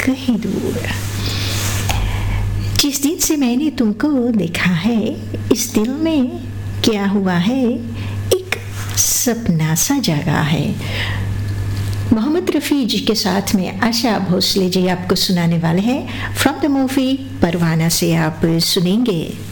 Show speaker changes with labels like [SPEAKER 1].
[SPEAKER 1] कहीं दूर। जिस दिन से मैंने तुमको देखा है, इस दिल में क्या हुआ है, एक सपना सा जगा है। मोहम्मद रफ़ी जी के साथ में आशा भोसले जी आपको सुनाने वाले हैं। फ्रॉम द मूवी परवाना से आप सुनेंगे